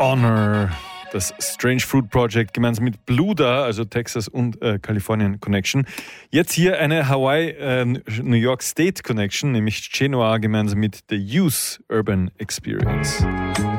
Honor. Das Strange Fruit Project gemeinsam mit Bluda, also Texas und Kalifornien Connection. Jetzt hier eine Hawaii-New York State Connection, nämlich Genoa gemeinsam mit The Youth Urban Experience.